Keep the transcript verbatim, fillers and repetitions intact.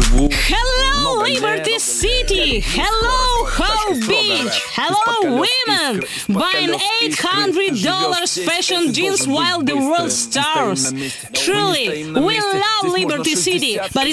Hello, Liberty City! Hello, Hope Beach! Hello, women! Buying eight hundred dollars fashion jeans while the world starves! Truly, we love Liberty City, but